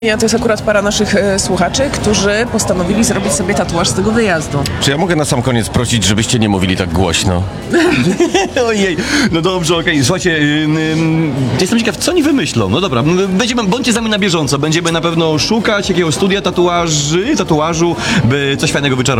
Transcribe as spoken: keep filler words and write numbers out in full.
To jest akurat para naszych e, słuchaczy, którzy postanowili zrobić sobie tatuaż z tego wyjazdu. Czy ja mogę na sam koniec prosić, żebyście nie mówili tak głośno? Ojej, no dobrze, okej, okay. Słuchajcie, yy, yy, jestem ciekaw, co oni wymyślą. No dobra, będziemy, bądźcie z nami na bieżąco, będziemy na pewno szukać jakiegoś studia tatuaży, tatuażu, by coś fajnego wyczarować.